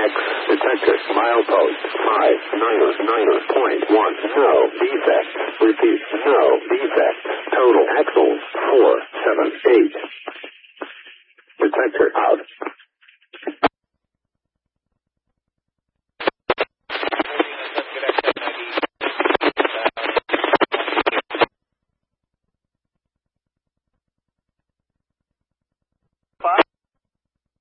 X detected. Milepost 599.1. No defect. Repeat. No defect. Total axle